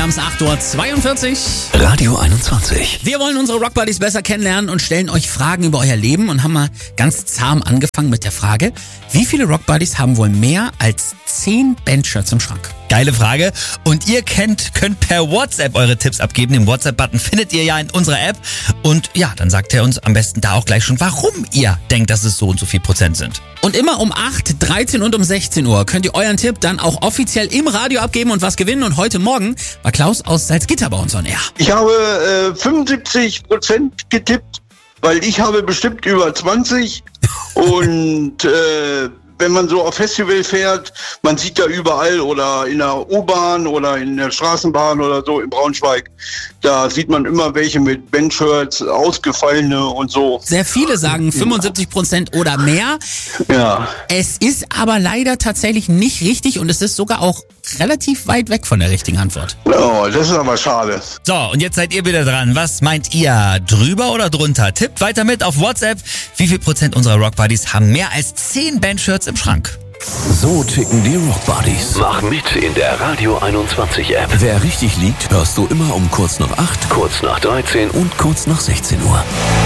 wir haben es 8:42 Uhr. Radio 21. Wir wollen unsere Rockbuddies besser kennenlernen und stellen euch Fragen über euer Leben und haben mal ganz zahm angefangen mit der Frage, wie viele Rockbuddies haben wohl mehr als 10 Bandshirts im Schrank? Geile Frage. Und ihr könnt per WhatsApp eure Tipps abgeben. Den WhatsApp-Button findet ihr ja in unserer App. Und ja, dann sagt ihr uns am besten da auch gleich schon, warum ihr denkt, dass es so und so viel Prozent sind. Und immer um 8, 13 und um 16 Uhr könnt ihr euren Tipp dann auch offiziell im Radio abgeben und was gewinnen. Und heute Morgen war Klaus aus Salzgitter bei uns on Air. Ich habe 75% getippt, weil ich habe bestimmt über 20 und wenn man so auf Festival fährt, man sieht da überall oder in der U-Bahn oder in der Straßenbahn oder so in Braunschweig, da sieht man immer welche mit Bandshirts, ausgefallene und so. Sehr viele sagen 75% oder mehr. Ja. Es ist aber leider tatsächlich nicht richtig und es ist sogar auch relativ weit weg von der richtigen Antwort. Oh, das ist aber schade. So, und jetzt seid ihr wieder dran. Was meint ihr? Drüber oder drunter? Tippt weiter mit auf WhatsApp. Wie viel Prozent unserer Rockbuddies haben mehr als 10 Bandshirts im Schrank? So ticken die Rockbuddies. Mach mit in der Radio 21 App. Wer richtig liegt, hörst du immer um kurz nach 8, Kurz nach 13 und kurz nach 16 Uhr.